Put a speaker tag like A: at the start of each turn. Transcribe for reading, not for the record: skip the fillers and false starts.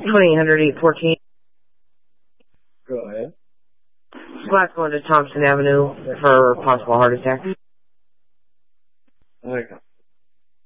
A: 1-800-814.
B: Go ahead.
A: Squad's going to Thompson Avenue for possible heart attack.
B: Okay.